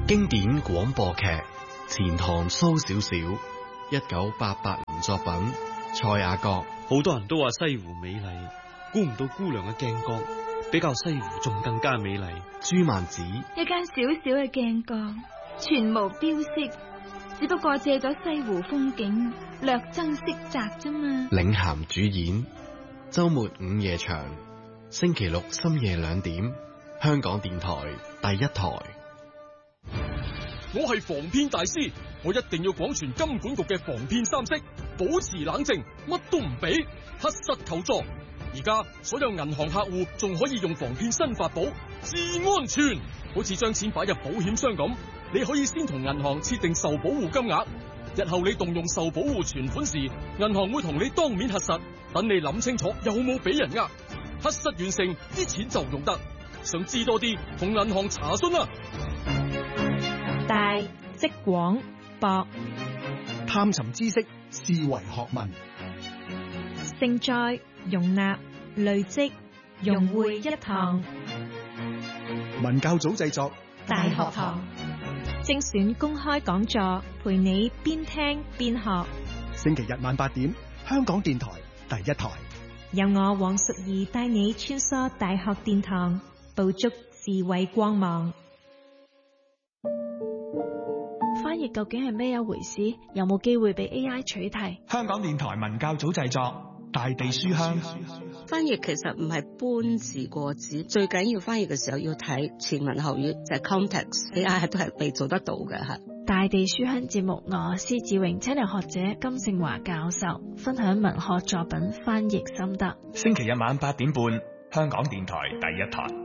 經典廣播劇《錢塘蘇小小》，1988年作品，蔡雅閣。 好多人都話西湖美麗，估唔到姑娘嘅鏡角比較西湖仲更加美麗。 朱曼子。 一間小小嘅鏡角，全無標識，只不過借咗西湖風景，略增色澤啫嘛。 領銜主演，周末午夜場，星期六深夜2點，香港電台第一台。 我係防騙大師，我一定要廣傳金管局嘅防騙3式，保持冷靜，乜都唔俾，核實求助。而家所有銀行客戶仲可以用防騙新法寶，至安全。好似將錢擺入保險箱咁，你可以先同銀行設定受保護金額，日後你動用受保護存款時，銀行會同你當面核實，等你諗清楚有冇俾人呃，核實完成，啲錢就用得。想知多啲，同銀行查詢啦。 大即廣博， 探尋知識，視為學問， 盛載容納累積融匯一堂。 文教組製作， 大學堂精選公開講座，陪你邊聽邊學。 星期日晚8點，香港電台第一台。 由我黃淑儀帶你穿梭大學殿堂，捕捉智慧光芒。 翻譯究竟係咩一回事？有冇機會被 AI 取替？ 香港電台文教組製作《大地書香》。 翻譯其實唔係搬字過紙，最緊要翻譯嘅時候要睇前文後語，就係 context。AI 都係未做得到嘅吓。 大地書香節目，我施志榮請嚟學者金聖華教授分享文學作品翻譯心得。 星期日晚8點半，香港電台第一台。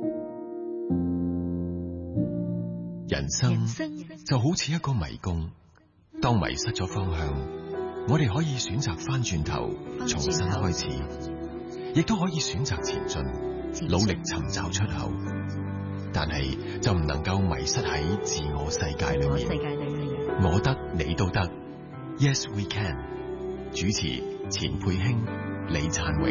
人生就好似一個迷宮，當迷失咗方向，我哋可以選擇翻轉頭重新開始，亦都可以選擇前進，努力尋找出口。但係就唔能夠迷失喺自我世界裏面。我得你都得， Yes we can。主持錢佩卿、李燦榮。